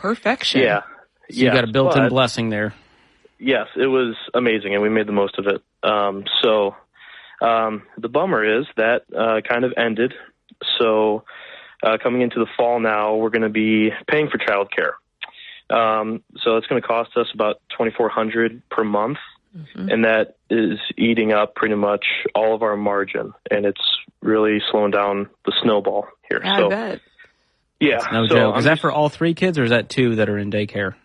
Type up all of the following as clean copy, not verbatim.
Perfection. Yeah. So you got a built-in blessing there. Yes, it was amazing, and we made the most of it. The bummer is that kind of ended. So coming into the fall now, we're going to be paying for childcare. So it's going to cost us about $2,400 per month, and that is eating up pretty much all of our margin, and it's really slowing down the snowball here. I bet. Yeah. That's no joke. Is that for all 3 kids, or is that 2 that are in daycare?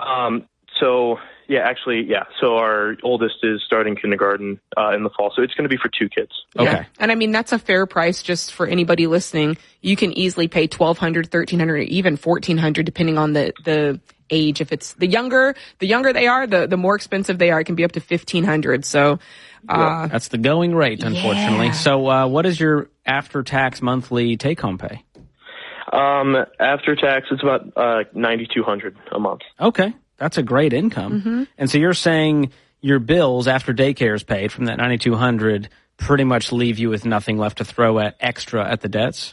So our oldest is starting kindergarten in the fall, so it's going to be for 2 kids. Okay. Yeah. And I mean, that's a fair price just for anybody listening. You can easily pay $1,200, $1,300, even $1,400, depending on the age. If it's the younger they are, the more expensive they are. It can be up to $1,500. So, that's the going rate, unfortunately. Yeah. So, what is your after-tax monthly take-home pay? After tax, it's about $9,200 a month. Okay. That's a great income. And so you're saying your bills after daycare is paid from that $9,200 pretty much leave you with nothing left to throw at extra at the debts?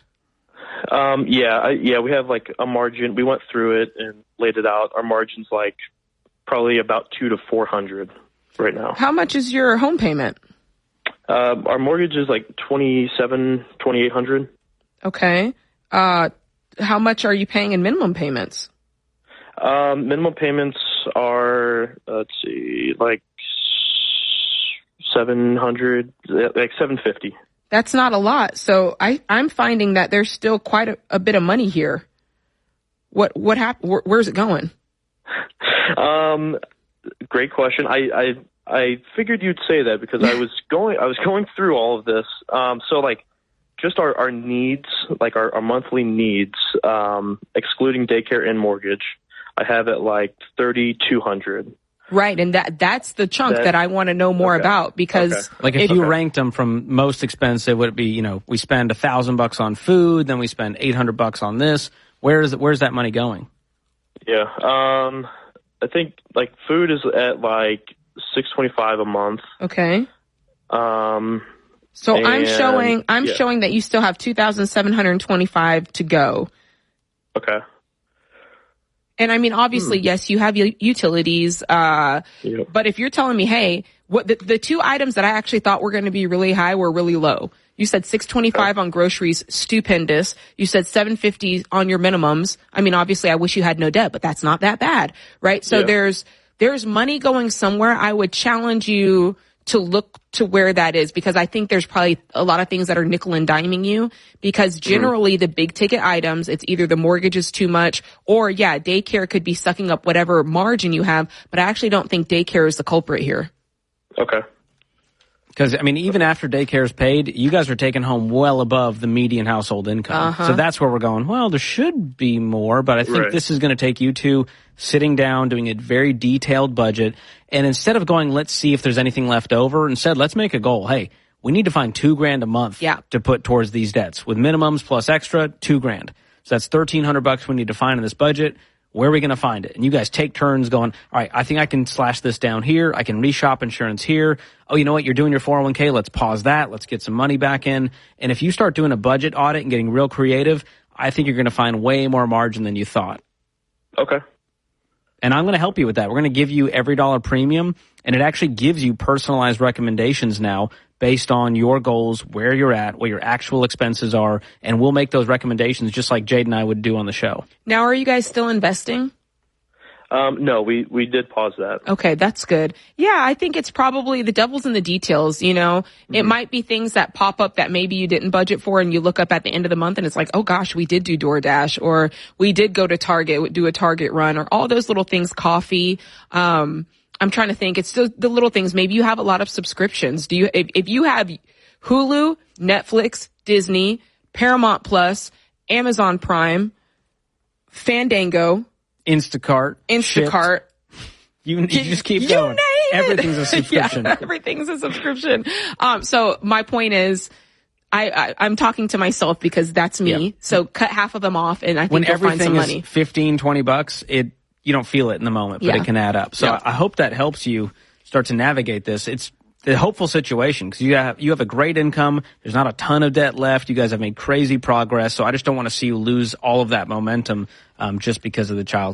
We have like a margin. We went through it and laid it out. Our margin's like probably about $200 to $400 right now. How much is your home payment? Our mortgage is like $2,800. Okay. How much are you paying in minimum payments? Minimum payments are, like $700, like $750. That's not a lot. So I'm finding that there's still quite a bit of money here. What happened? Where's it going? Great question. I figured you'd say that because I was going through all of this. So like just our needs, like our monthly needs, excluding daycare and mortgage, I have it like $3,200. Right, and that's the chunk that I want to know more about because like if you ranked them from most expensive, would it be we spend $1,000 on food, then we spend $800 on this. Where's that money going? Yeah, I think like food is at like $625 a month. Okay. So I'm showing that you still have $2,725 to go. Okay. And I mean, obviously, yes, you have utilities. But if you're telling me, hey, what the 2 items that I actually thought were going to be really high were really low. You said $625 on groceries, stupendous. You said $750 on your minimums. I mean, obviously, I wish you had no debt, but that's not that bad, right? So there's money going somewhere. I would challenge you to look to where that is because I think there's probably a lot of things that are nickel and diming you because generally the big ticket items, it's either the mortgage is too much or daycare could be sucking up whatever margin you have, but I actually don't think daycare is the culprit here. Okay. Because, I mean, even after daycare is paid, you guys are taking home well above the median household income. So that's where we're going, well, there should be more, but I think this is going to take you two sitting down, doing a very detailed budget. And instead of going, let's see if there's anything left over, instead, let's make a goal. Hey, we need to find $2,000 a month to put towards these debts. With minimums plus extra, $2,000. So that's $1,300 we need to find in this budget. Where are we going to find it? And you guys take turns going, all right, I think I can slash this down here. I can reshop insurance here. Oh, you know what? You're doing your 401k. Let's pause that. Let's get some money back in. And if you start doing a budget audit and getting real creative, I think you're going to find way more margin than you thought. Okay. And I'm going to help you with that. We're going to give you every dollar premium, and it actually gives you personalized recommendations now based on your goals, where you're at, what your actual expenses are, and we'll make those recommendations just like Jade and I would do on the show. Now, are you guys still investing? No, we did pause that. Okay, that's good. Yeah, I think it's probably the devil's in the details, you know. It might be things that pop up that maybe you didn't budget for and you look up at the end of the month and it's like, oh gosh, we did do DoorDash or we did go to Target, do a Target run or all those little things, coffee. I'm trying to think. It's still the little things. Maybe you have a lot of subscriptions. Do you, if you have Hulu, Netflix, Disney, Paramount Plus, Amazon Prime, Fandango, Instacart. You just keep going. Everything's a subscription. Yeah, everything's a subscription. So my point is, I'm talking to myself because that's me. Yeah. So cut half of them off and I think you'll find some money. When everything is $15-20, you don't feel it in the moment, but it can add up. So I hope that helps you start to navigate this. It's the hopeful situation because you have a great income. There's not a ton of debt left. You guys have made crazy progress. So I just don't want to see you lose all of that momentum just because of the child